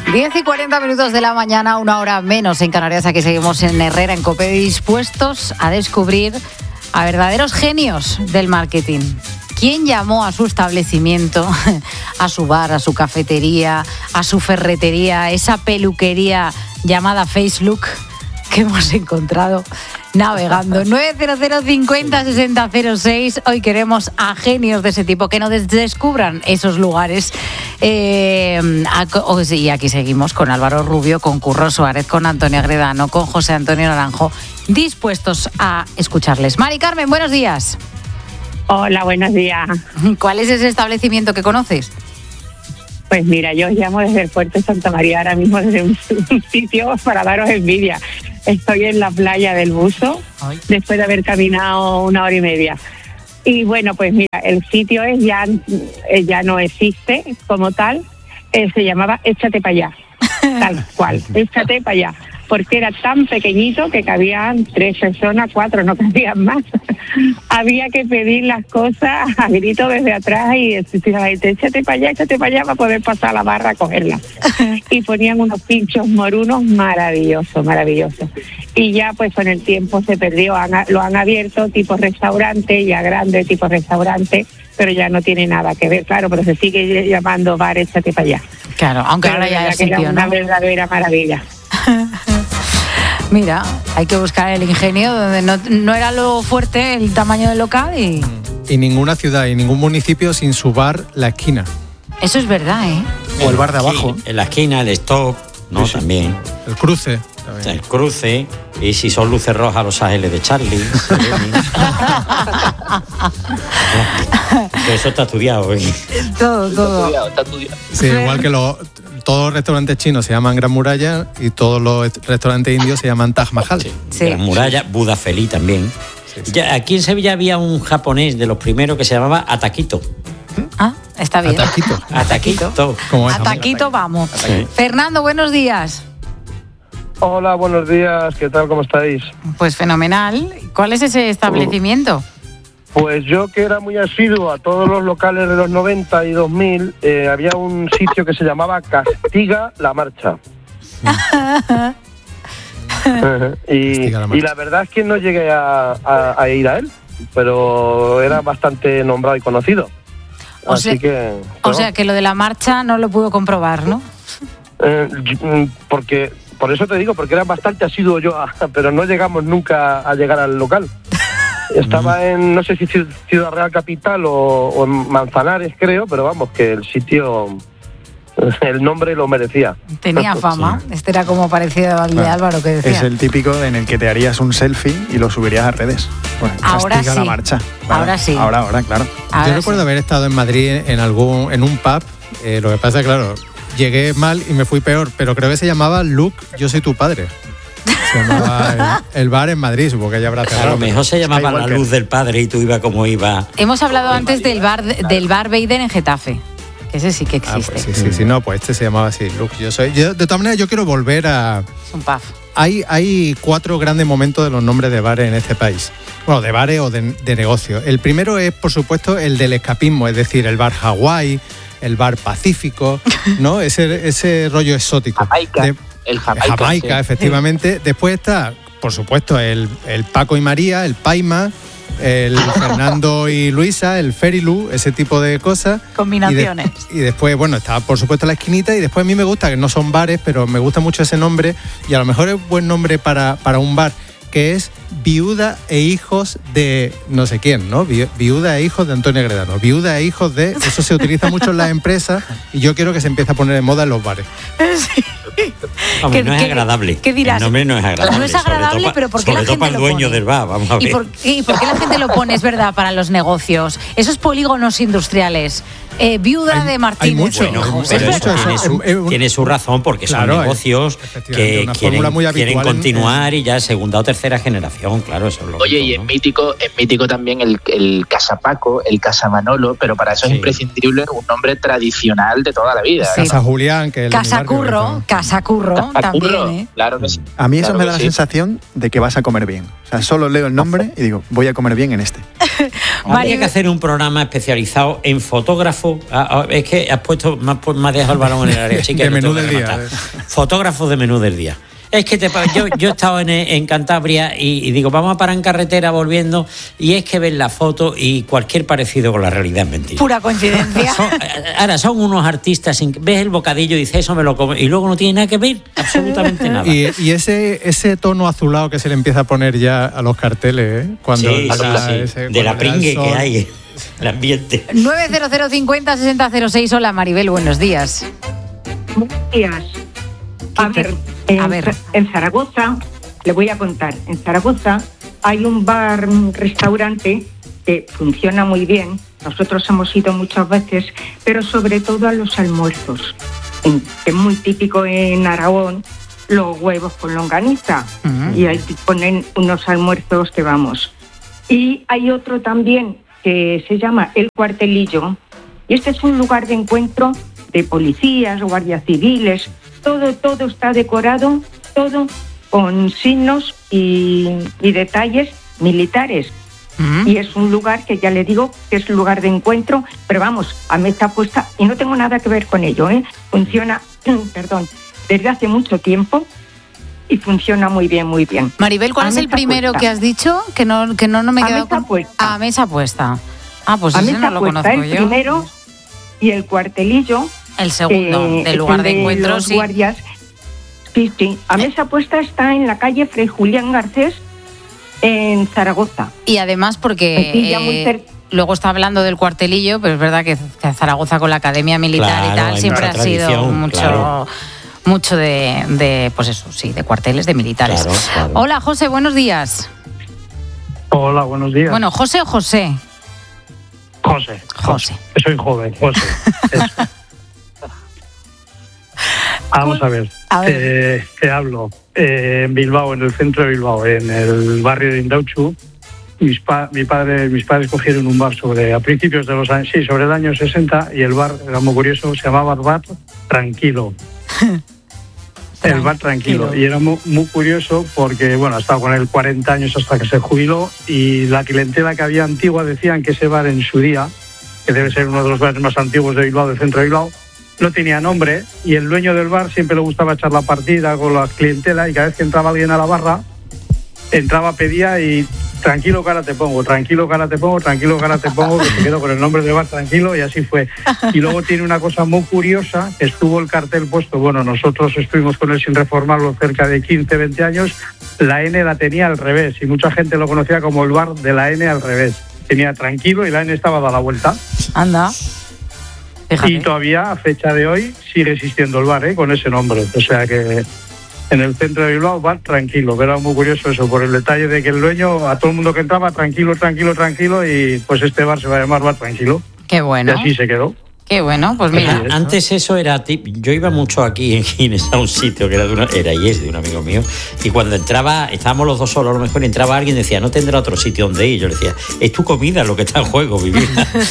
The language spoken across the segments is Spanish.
10:40 de la mañana, 1 hora menos en Canarias. Aquí seguimos en Herrera, en COPE, dispuestos a descubrir a verdaderos genios del marketing. ¿Quién llamó a su establecimiento, a su bar, a su cafetería, a su ferretería, esa peluquería llamada Facelook que hemos encontrado navegando? 900 50 60 06. Hoy queremos a genios de ese tipo que nos descubran esos lugares. Y aquí seguimos con Álvaro Rubio, con Curro Suárez, con Antonio Agredano, con José Antonio Naranjo, dispuestos a escucharles. Mari Carmen, buenos días. Hola, buenos días. ¿Cuál es ese establecimiento que conoces? Pues mira, yo os llamo desde el puerto de Santa María, ahora mismo desde un sitio para daros envidia. Estoy en la playa del Buzo, después de haber caminado 1 hora y media. Y bueno, pues mira, el sitio ya no existe como tal, se llamaba Échate para allá, tal cual, Échate para allá. Porque era tan pequeñito que cabían 3 personas, 4, no cabían más. Había que pedir las cosas a grito desde atrás y decir a la gente, échate para allá para poder pasar a la barra a cogerla. Y ponían unos pinchos morunos maravillosos. Y ya pues con el tiempo se perdió, lo han abierto tipo restaurante, ya grande tipo restaurante, pero ya no tiene nada que ver, claro, pero se sigue llamando bar Échate para allá. Claro, aunque pero ahora ya es sitio, era una verdadera maravilla. Mira, hay que buscar el ingenio donde no era lo fuerte el tamaño del local y ninguna ciudad y ningún municipio sin su bar La Esquina. Eso es verdad, ¿eh? O el bar de abajo. En la esquina, el stop, ¿no? Sí. También. El cruce. También. El cruce. Y si son luces rojas, los ángeles de Charlie. Eso está estudiado, ¿eh? Todo. Está estudiado. Sí, igual que todos los restaurantes chinos se llaman Gran Muralla y todos los restaurantes indios se llaman Taj Mahal. Sí. Gran Muralla, Buda Feli también. Sí. Ya, aquí en Sevilla había un japonés de los primeros que se llamaba Ataquito. Ah, está bien. Ataquito. Ataquito, vamos. Sí. Fernando, buenos días. Hola, buenos días. ¿Qué tal? ¿Cómo estáis? Pues fenomenal. ¿Cuál es ese establecimiento? Pues yo, que era muy asiduo a todos los locales de los 90 y 2000, había un sitio que se llamaba Castiga la Marcha. y la verdad es que no llegué a ir a él, pero era bastante nombrado y conocido. O sea que lo de la marcha no lo pudo comprobar, ¿no? Porque por eso te digo, porque era bastante asiduo yo, pero no llegamos nunca a llegar al local. Estaba en, no sé si Ciudad Real Capital o en Manzanares, creo, pero vamos, que el sitio, el nombre lo merecía. Tenía fama. Sí. Este era como parecido al de Álvaro que decía. Es el típico en el que te harías un selfie y lo subirías a redes. Bueno, ahora sí. La marcha. Claro. Ahora sí. Ahora, claro. Yo recuerdo haber estado en Madrid en un pub. Lo que pasa es que, claro, llegué mal y me fui peor, pero creo que se llamaba Luke, yo soy tu padre. Se llamaba el bar en Madrid, supongo que ya habrá cerrado. A lo mejor se llamaba La Luz del Padre y tú ibas como iba. Hemos hablado antes del bar Bader en Getafe. Ese sí que existe. Pues sí, no, pues este se llamaba así, Luke. De todas maneras, yo quiero volver a... Es un pub. Hay 4 grandes momentos de los nombres de bares en este país. Bueno, de bares o de negocios. El primero es, por supuesto, el del escapismo, es decir, el bar Hawái, el bar Pacífico, ¿no? Ese rollo exótico. Jamaica, sí. Efectivamente. Sí. Después está, por supuesto, el Paco y María, el Paima, el Fernando y Luisa, el Ferilu, ese tipo de cosas. Combinaciones. Y después, bueno, está por supuesto La Esquinita, y después a mí me gusta, que no son bares, pero me gusta mucho ese nombre, y a lo mejor es buen nombre para un bar, que es Viuda e Hijos de no sé quién, ¿no? Viuda e Hijos de Antonio Agredano. Viuda e Hijos de... Eso se utiliza mucho en las empresas y yo quiero que se empiece a poner de moda en los bares. Sí. Hombre, no es agradable. ¿Qué dirás? El nombre no es agradable. No es agradable, pero ¿por qué la gente lo pone? Sobre todo para el dueño del bar, vamos a ver. ¿Y por qué la gente lo pone, es verdad, para los negocios? Esos polígonos industriales. Viuda de Martínez. Hay mucho. Bueno, pero eso tiene su razón, porque son negocios que quieren continuar y ya es segunda o tercera generación, claro, eso es lo. Oye, y es mítico también el Casa Paco, el Casa Manolo, pero para eso es imprescindible un nombre tradicional de toda la vida. Sí. Casa Julián, que Casa Curro también, ¿eh? Claro que sí. A mí eso me da la sensación de que vas a comer bien. O sea, solo leo el nombre y digo, voy a comer bien en este. Habría que hacer un programa especializado en fotógrafos fotógrafo, es que me has dejado el balón en el área chica. De menú del día. Fotógrafo de menú del día. Es que yo he estado en Cantabria y digo, vamos a parar en carretera volviendo, y es que ves la foto y cualquier parecido con la realidad es mentira. Pura coincidencia. Son unos artistas, ves el bocadillo y dices, eso me lo como, y luego no tiene nada que ver, absolutamente nada. Y ese tono azulado que se le empieza a poner ya a los carteles, cuando de la pringue que hay, el ambiente. 900 50 60 06. Hola, Maribel, buenos días. Buenos días. A ver, en Zaragoza, le voy a contar, en Zaragoza hay un restaurante que funciona muy bien. Nosotros hemos ido muchas veces, pero sobre todo a los almuerzos. Es muy típico en Aragón los huevos con longaniza. Y ahí ponen unos almuerzos que vamos. Y hay otro también que se llama El Cuartelillo, y este es un lugar de encuentro de policías, guardias civiles. Todo está decorado, todo con signos y detalles militares. Y es un lugar que ya le digo que es un lugar de encuentro, pero vamos, a mesa puesta, y no tengo nada que ver con ello, ¿eh? Funciona, desde hace mucho tiempo y funciona muy bien, muy bien. Maribel, ¿cuál es el primero que has dicho? Que no me he quedado con... A mesa puesta. Pues ese no lo conozco yo. El primero y El Cuartelillo. El segundo, del lugar de encuentro, los guardias. Sí. A mesa puesta está en la calle Fray Julián Garcés, en Zaragoza. Y además porque luego está hablando del Cuartelillo, pero es verdad que Zaragoza con la Academia Militar y tal siempre ha sido mucho de pues eso, sí, de cuarteles de militares. Claro. Hola, José, buenos días. Hola, buenos días. Bueno, ¿José o José? José. Soy joven, José. Vamos a ver. Te hablo. En Bilbao, en el centro de Bilbao, en el barrio de Indautxu, mis padres cogieron un bar a principios de los años, sobre el año 60, y el bar era muy curioso, se llamaba Bar Tranquilo. El Bar Tranquilo. Y era muy curioso porque, ha estado con él 40 años hasta que se jubiló, y la clientela que había antigua decían que ese bar en su día, que debe ser uno de los bares más antiguos de Bilbao, del centro de Bilbao, no tenía nombre, y el dueño del bar siempre le gustaba echar la partida con la clientela, y cada vez que entraba alguien a la barra, pedía y tranquilo que ahora te pongo, que se quedó con el nombre del Bar Tranquilo, y así fue. Y luego tiene una cosa muy curiosa, que estuvo el cartel puesto, nosotros estuvimos con él sin reformarlo cerca de 15, 20 años, la N la tenía al revés, y mucha gente lo conocía como el bar de la N al revés. Tenía Tranquilo y la N estaba dada la vuelta. Anda. Fíjate. Y todavía, a fecha de hoy, sigue existiendo el bar, con ese nombre. O sea que en el centro de Bilbao, Bar Tranquilo. Pero era muy curioso eso, por el detalle de que el dueño, a todo el mundo que entraba, tranquilo, y pues este bar se va a llamar Bar Tranquilo. Qué bueno. Y así se quedó. Qué bueno, pues mira. Antes eso era yo iba mucho aquí en Gines a un sitio que era de un amigo mío, y cuando estábamos los dos solos, a lo mejor entraba alguien y decía, no tendrá otro sitio donde ir. Yo le decía, es tu comida lo que está en juego, vivir.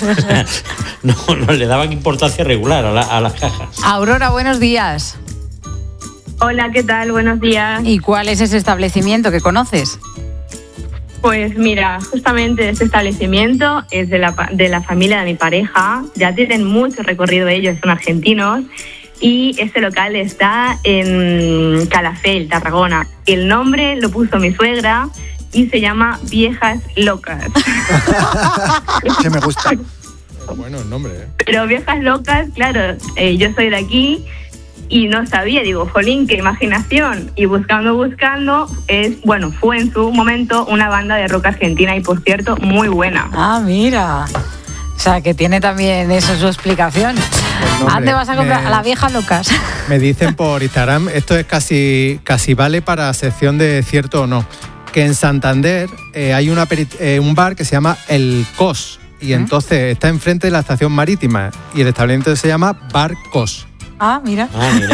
no le daban importancia regular a las cajas. Aurora, buenos días. Hola, ¿qué tal? Buenos días. ¿Y cuál es ese establecimiento que conoces? Pues mira, justamente este establecimiento es de la familia de mi pareja. Ya tienen mucho recorrido ellos, son argentinos. Y este local está en Calafell, Tarragona. El nombre lo puso mi suegra y se llama Viejas Locas. Que me gusta. Bueno, el nombre, Pero Viejas Locas, claro, yo soy de aquí y no sabía, digo, jolín, qué imaginación. Y buscando, fue en su momento una banda de rock argentina, y por cierto, muy buena. Ah, mira. O sea, que tiene también eso su explicación. ¿A dónde vas a comprar? A las Viejas Locas. Me dicen por Instagram, esto es casi vale para sección de cierto o no, que en Santander hay un bar que se llama El Cos, y entonces está enfrente de la estación marítima, y el establecimiento se llama Bar Cos. Ah, mira.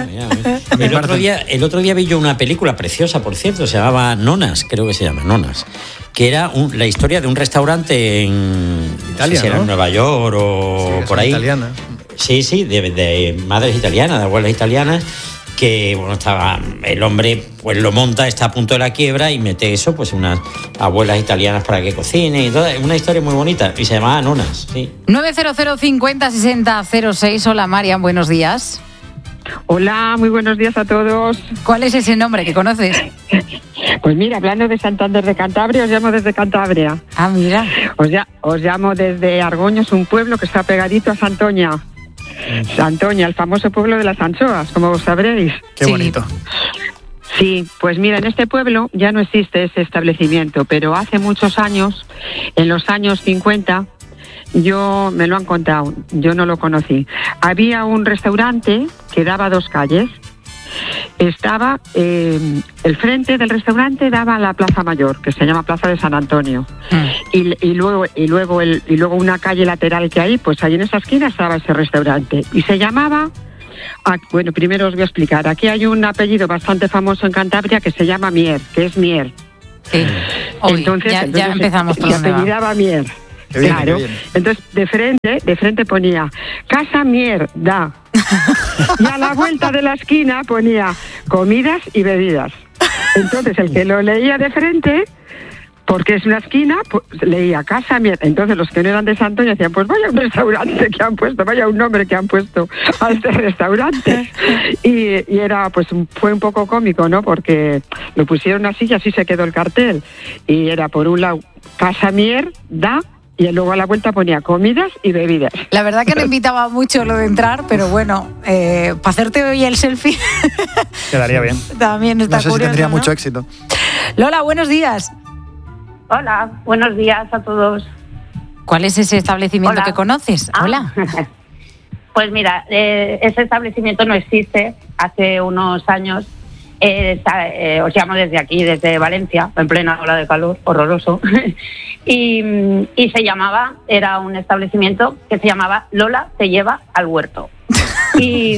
El otro día vi yo una película preciosa, por cierto, se llamaba Nonas, creo que se llama Nonas, que era la historia de un restaurante en Italia, no sé si era en Nueva York o por ahí. Italiana. Sí, de madres italianas, de abuelas italianas, que bueno, el hombre pues lo monta, está a punto de la quiebra y mete eso, pues unas abuelas italianas para que cocinen y todo. Es una historia muy bonita y se llamaba Nonas, sí. 900 50 60 06. Hola, Marian, buenos días. Hola, muy buenos días a todos. ¿Cuál es ese nombre que conoces? Pues mira, hablando de Santander de Cantabria, os llamo desde Cantabria. Ah, mira. Os llamo desde Argoños, un pueblo que está pegadito a Santoña. Santoña, el famoso pueblo de las anchoas, como vos sabréis. Qué bonito. Sí, pues mira, en este pueblo ya no existe ese establecimiento, pero hace muchos años, en los años 50, me lo han contado, yo no lo conocí. Había un restaurante que daba 2 calles. Estaba el frente del restaurante daba a la Plaza Mayor, que se llama Plaza de San Antonio, y luego una calle lateral que hay, pues ahí en esa esquina estaba ese restaurante y se llamaba, bueno, primero os voy a explicar. Aquí hay un apellido bastante famoso en Cantabria que se llama Mier, que es Mier. Sí. Entonces ya empezamos por donde va. Se apellidaba Mier. Bien, claro. Entonces de frente ponía Casa Mierda y a la vuelta de la esquina ponía comidas y bebidas. Entonces el que lo leía de frente, porque es una esquina, pues, leía Casa Mierda. Entonces los que no eran de Santoña decían, pues vaya un restaurante que han puesto, vaya un nombre que han puesto a este restaurante. Y era, pues fue un poco cómico, ¿no? Porque lo pusieron así y así se quedó el cartel. Y era por un lado Casa Mierda, y luego a la vuelta ponía comidas y bebidas. La verdad que no invitaba mucho lo de entrar, pero bueno, para hacerte hoy el selfie... Quedaría bien. También está curioso, No sé si tendría ¿no? mucho éxito. Lola, buenos días. Hola, buenos días a todos. ¿Cuál es ese establecimiento que conoces? Hola. Pues mira, ese establecimiento no existe. Hace unos años, os llamo desde aquí, desde Valencia, en plena ola de calor, horroroso. Y era un establecimiento que se llamaba Lola te lleva al huerto. Y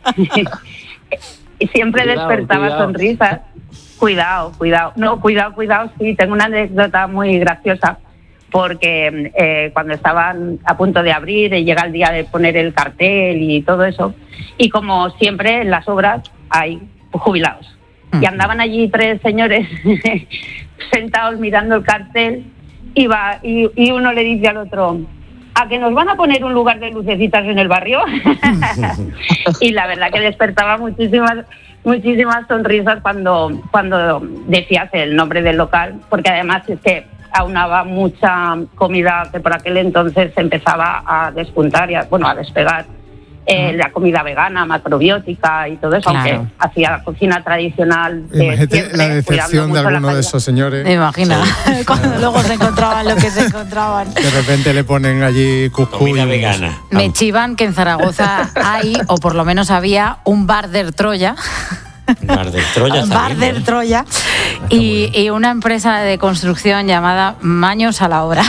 siempre despertaba sonrisas. Cuidado. No, cuidado, sí, tengo una anécdota muy graciosa, porque cuando estaban a punto de abrir y llega el día de poner el cartel y todo eso, y como siempre en las obras hay jubilados, y andaban allí 3 señores sentados mirando el cartel, y uno le dice al otro, ¿a que nos van a poner un lugar de lucecitas en el barrio? Y la verdad que despertaba muchísimas sonrisas cuando decías el nombre del local, porque además es que aunaba mucha comida que por aquel entonces empezaba a despuntar y a despegar. La comida vegana, macrobiótica y todo eso, claro. Aunque hacía cocina tradicional. Imagínate la decepción de alguno de esos señores. Me imagino, sí. Cuando luego se encontraban lo que se encontraban. De repente le ponen allí cuscús. Comida vegana. Me chivan que en Zaragoza hay, o por lo menos había, un bar del Troya. Bar del Troya. Bar del Troya. Y una empresa de construcción llamada Maños a la Obra.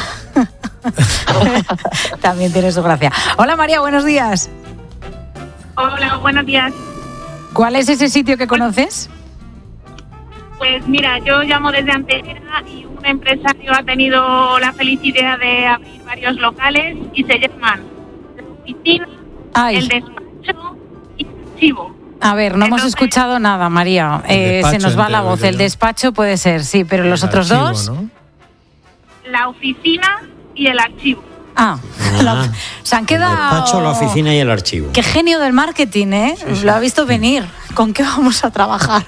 También tiene su gracia. Hola María, buenos días. Hola, buenos días. ¿Cuál es ese sitio que conoces? Pues mira, yo llamo desde Antequera y un empresario ha tenido la feliz idea de abrir varios locales y se llaman la oficina, el despacho y el archivo. A ver, no hemos escuchado nada, María. Se nos va la voz. El despacho puede ser, sí, pero los otros archivo, dos... ¿no? La oficina y el archivo. Se han quedado... El despacho, la oficina y el archivo. Qué genio del marketing, ¿eh? Sí. Lo ha visto venir. ¿Con qué vamos a trabajar?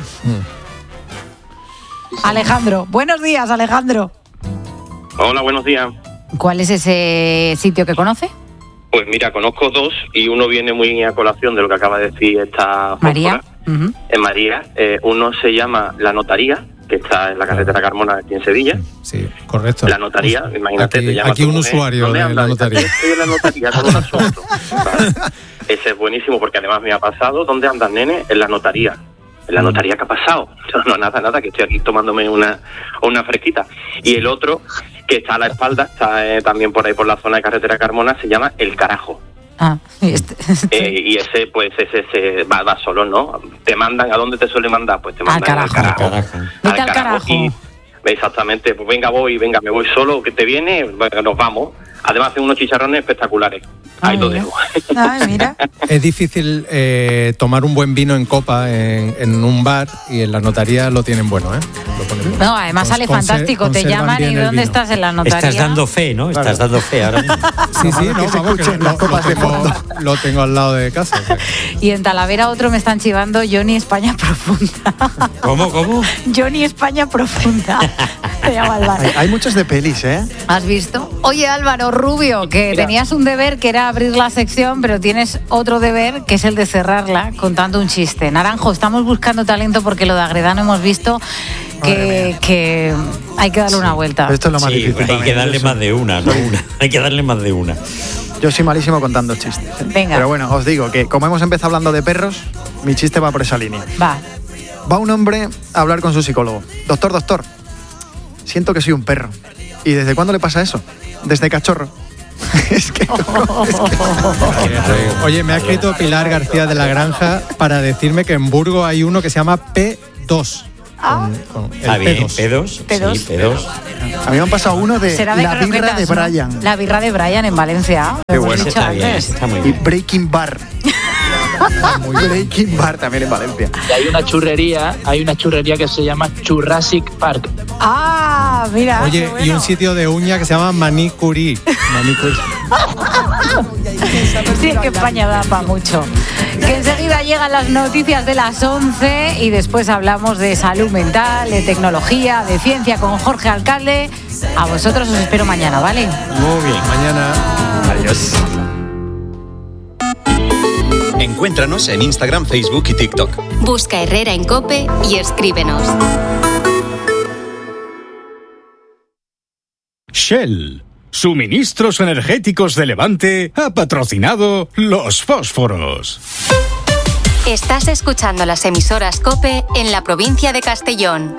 Alejandro. Buenos días, Alejandro. Hola, buenos días. ¿Cuál es ese sitio que conoce? Pues mira, conozco 2 y uno viene muy a colación de lo que acaba de decir esta María. En María. Uno se llama La Notaría, que está en la carretera Carmona aquí en Sevilla. Sí, correcto. La Notaría, imagínate, te llama aquí un usuario de la Notaría. Estoy en la Notaría con un asunto. ¿Vale? Ese es buenísimo porque además me ha pasado. ¿Dónde andas, nene? En la Notaría. ¿En la Notaría qué ha pasado? No, nada, que estoy aquí tomándome una fresquita. Y el otro, que está a la espalda, está también por ahí por la zona de carretera Carmona, se llama El Carajo. Y ese va solo, ¿no? Te mandan, ¿a dónde te suele mandar? Pues te mandan al carajo. Vete al carajo. Y, exactamente, pues venga, me voy solo, que te viene, bueno, nos vamos. Además hacen unos chicharrones espectaculares. Ahí lo dejo. Ay, mira. Es difícil tomar un buen vino en copa en un bar, y en la notaría lo tienen bueno, ¿eh? No, además sale fantástico. Te llaman y ¿dónde estás? En la notaría. Estás dando fe, ¿no? Claro. Estás dando fe ahora mismo. Sí, no, vamos, que lo tengo al lado de casa. O sea. Y en Talavera otro me están chivando, Johnny España Profunda. ¿Cómo? Johnny España Profunda. Se llama el bar. Hay muchos de pelis, ¿eh? ¿Has visto? Oye, Álvaro Rubio, que tenías un deber que era abrir la sección, pero tienes otro deber que es el de cerrarla contando un chiste. Naranjo, estamos buscando talento porque lo de Agredano hemos visto que hay que darle una vuelta. Esto es lo más difícil. Hay que darle más de una, no una. Hay que darle más de una. Yo soy malísimo contando chistes. Venga. Pero bueno, os digo que como hemos empezado hablando de perros, mi chiste va por esa línea. Va un hombre a hablar con su psicólogo. Doctor, siento que soy un perro. ¿Y desde cuándo le pasa eso? Desde cachorro. Oye, me ha escrito Pilar García de la Granja para decirme que en Burgos hay uno que se llama P2. Con el bien, P2. P2. Sí, P2. A mí me han pasado uno de Será de la birra de Brian. ¿No? La birra de Brian en Valencia. Qué bueno. Está bien, está muy Y bien. Breaking Bar. Breaking Bar también en Valencia. Y hay una churrería que se llama Jurassic Park. Ah, mira. Oye, y un sitio de uña que se llama Manicuri. Sí, es que España da para mucho. Que enseguida llegan las noticias de las 11 y después hablamos de salud mental, de tecnología, de ciencia con Jorge Alcalde. A vosotros os espero mañana, ¿vale? Muy bien. Mañana. Adiós. Encuéntranos en Instagram, Facebook y TikTok. Busca Herrera en COPE y escríbenos. Shell, suministros energéticos de Levante, ha patrocinado los fósforos. Estás escuchando las emisoras COPE en la provincia de Castellón.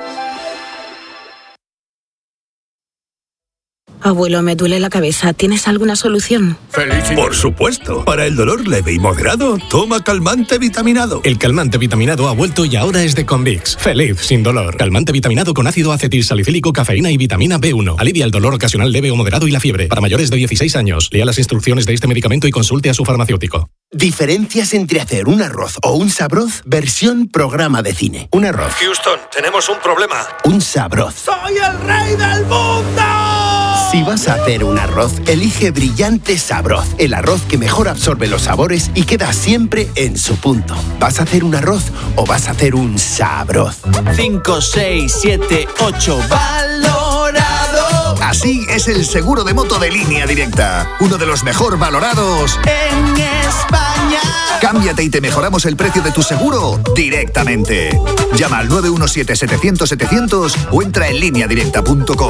Abuelo, me duele la cabeza. ¿Tienes alguna solución? Por supuesto. Para el dolor leve y moderado, toma calmante vitaminado. El calmante vitaminado ha vuelto y ahora es de Convix. Feliz sin dolor. Calmante vitaminado con ácido acetilsalicílico, cafeína y vitamina B1. Alivia el dolor ocasional leve o moderado y la fiebre. Para mayores de 16 años. Lea las instrucciones de este medicamento y consulte a su farmacéutico. Diferencias entre hacer un arroz o un sabroz versión programa de cine. Un arroz. Houston, tenemos un problema. Un sabroz. ¡Soy el rey del mundo! Si vas a hacer un arroz, elige Brillante Sabroz. El arroz que mejor absorbe los sabores y queda siempre en su punto. ¿Vas a hacer un arroz o vas a hacer un sabroz? 5, 6, 7, 8. ¡Valorado! Así es el seguro de moto de Línea Directa. Uno de los mejor valorados en España. Cámbiate y te mejoramos el precio de tu seguro directamente. Llama al 917-700-700 o entra en lineadirecta.com.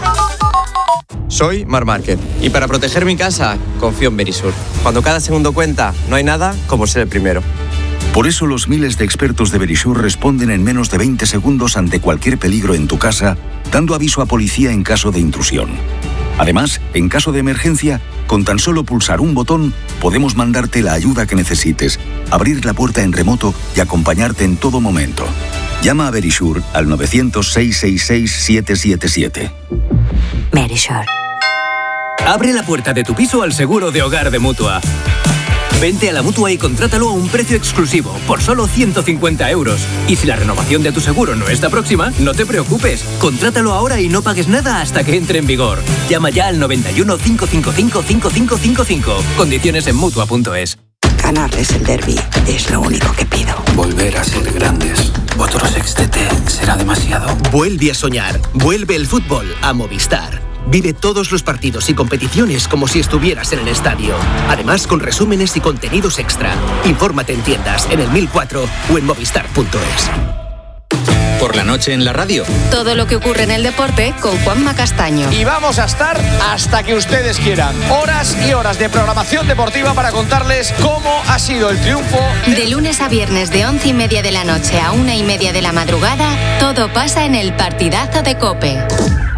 Soy Mar Márquez y para proteger mi casa confío en Verisur. Cuando cada segundo cuenta, no hay nada como ser el primero. Por eso los miles de expertos de Verisur responden en menos de 20 segundos ante cualquier peligro en tu casa, dando aviso a policía en caso de intrusión. Además, en caso de emergencia, con tan solo pulsar un botón, podemos mandarte la ayuda que necesites, abrir la puerta en remoto y acompañarte en todo momento. Llama a Verisur al 900-666-777. Verisur. Abre la puerta de tu piso al seguro de hogar de Mutua. Vente a la Mutua y contrátalo a un precio exclusivo, por solo 150 euros. Y si la renovación de tu seguro no está próxima, no te preocupes. Contrátalo ahora y no pagues nada hasta que entre en vigor. Llama ya al 91 555 5555. Condiciones en Mutua.es. Ganarles el derbi es lo único que pido. Volver a ser grandes. Otro sextete será demasiado. Vuelve a soñar. Vuelve el fútbol a Movistar. Vive todos los partidos y competiciones como si estuvieras en el estadio. Además, con resúmenes y contenidos extra. Infórmate en tiendas, en el 1004 o en movistar.es. Por la noche en la radio. Todo lo que ocurre en el deporte con Juanma Castaño. Y vamos a estar hasta que ustedes quieran. Horas y horas de programación deportiva para contarles cómo ha sido el triunfo. De lunes a viernes de 11:30 de la noche a 1:30 de la madrugada, todo pasa en el partidazo de COPE.